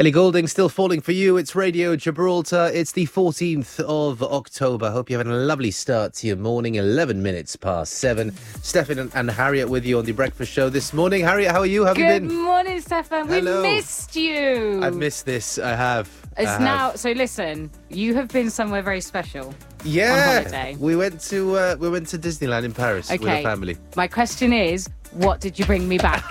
Ellie Goulding, still falling for you. It's Radio Gibraltar. It's the 14th of October. Hope you're having a lovely start to your morning. 11 minutes past 7. Stefan and Harriet with you on the breakfast show this morning. Harriet, how are you? How have you been? Good morning, Stefan. Hello. We missed you. I've missed this. I have. Now, so listen, you have been somewhere very special. Yeah. On holiday. We went to Disneyland in Paris with a family. My question is, what did you bring me back?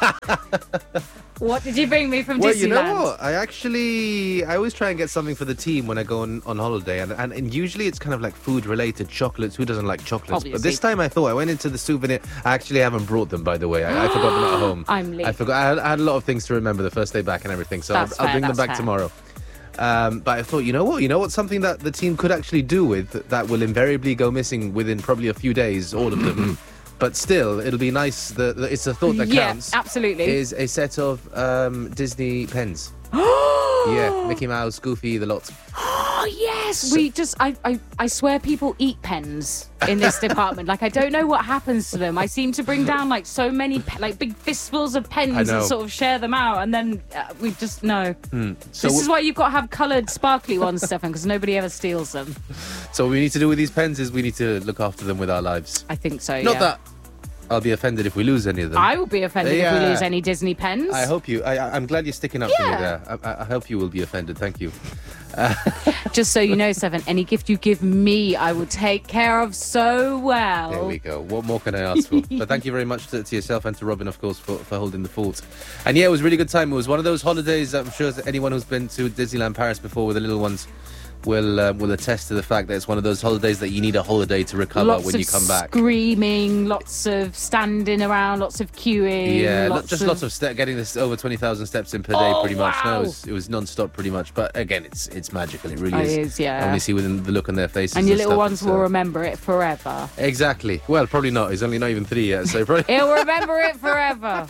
What did you bring me from Disneyland? Well, you know what? I always try and get something for the team when I go on holiday. And usually it's kind of like food-related, chocolates. Who doesn't like chocolates? Obviously. But this time I went into the souvenir. I actually haven't brought them, by the way. I forgot them at home. I'm late. I forgot. I had a lot of things to remember the first day back and everything. So I'll bring them back tomorrow. But I thought, you know what? Something that the team could actually do with that will invariably go missing within probably a few days, all of them. But still, it'll be nice. It's a thought that counts. Yeah, absolutely. Is a set of Disney pens. Yeah, Mickey Mouse, Goofy, the lot. Oh, yes. I swear people eat pens in this department. Like, I don't know what happens to them. I seem to bring down, like, so many, big fistfuls of pens and sort of share them out. And then we just, no. So this is why you've got to have coloured, sparkly ones, Stefan, because nobody ever steals them. So what we need to do with these pens is we need to look after them with our lives. I think so, Not that I'll be offended if we lose any of them. I will be offended if we lose any Disney pens. I hope you. I'm glad you're sticking up for me there. I hope you will be offended. Thank you. Just so you know, Stefan, any gift you give me, I will take care of so well. There we go. What more can I ask for? But thank you very much to yourself and to Robin, of course, for holding the fort. And yeah, it was a really good time. It was one of those holidays, I'm sure anyone who's been to Disneyland Paris before with the little ones will attest to the fact that it's one of those holidays that you need a holiday to recover when you come back. Screaming, lots of standing around, lots of queuing. Yeah, lots of getting this over 20,000 steps in per day, pretty much. Wow. No, it was non-stop, pretty much. But again, it's magical. It really It is. is, yeah. I only see within the look on their faces. And your little stuff, ones will remember it forever. Exactly. Well, probably not. He's only not even 3 yet, so probably. He'll remember it forever.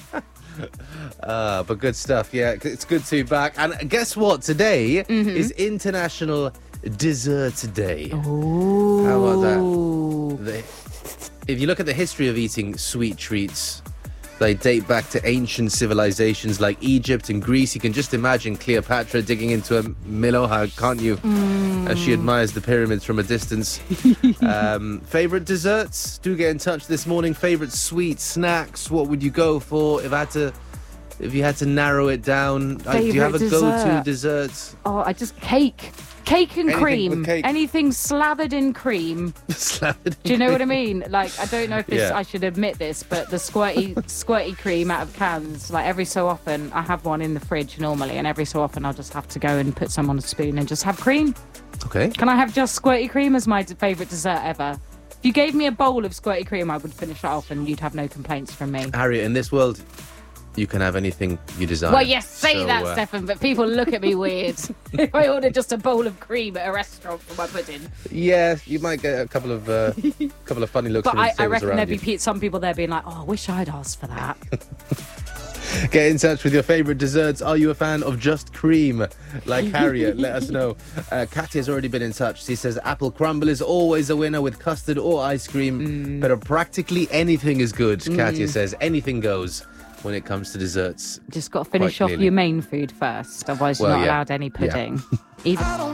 But good stuff. Yeah, it's good to be back. And guess what? Today is International Dessert Day. Ooh. How about that? If you look at the history of eating sweet treats, they date back to ancient civilizations like Egypt and Greece. You can just imagine Cleopatra digging into a Miloha, can't you? As she admires the pyramids from a distance. Favorite desserts? Do get in touch this morning. Favorite sweet snacks? What would you go for if you had to narrow it down? Do you have a go-to dessert? Oh, cake. Cake and Anything cream. with cake. Anything slathered in cream. Slathered. Do you know what I mean? Like, I don't know if I should admit this, but the squirty cream out of cans, like every so often, I have one in the fridge normally, and every so often I'll just have to go and put some on a spoon and just have cream. Okay. Can I have just squirty cream as my favourite dessert ever? If you gave me a bowl of squirty cream, I would finish it off and you'd have no complaints from me. Harriet, in this world, you can have anything you desire. Well, yes, that, Stefan, but people look at me weird if I order just a bowl of cream at a restaurant for my pudding. Yeah, you might get a couple of funny looks. But from the I reckon around there'd be some people there being like, oh, I wish I'd asked for that. Get in touch with your favourite desserts. Are you a fan of just cream? Like Harriet, let us know. Katya's already been in touch. She says apple crumble is always a winner with custard or ice cream. But practically anything is good, Katya says. Anything goes when it comes to desserts. Just got to finish off your main food first. Otherwise, you're not allowed any pudding. Even